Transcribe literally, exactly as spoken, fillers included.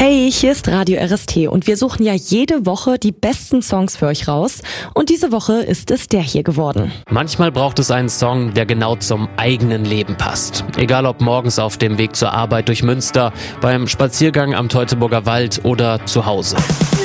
Hey, hier ist Radio R S T und wir suchen ja jede Woche die besten Songs für euch raus. Und diese Woche ist es der hier geworden. Manchmal braucht es einen Song, der genau zum eigenen Leben passt. Egal ob morgens auf dem Weg zur Arbeit durch Münster, beim Spaziergang am Teutoburger Wald oder zu Hause.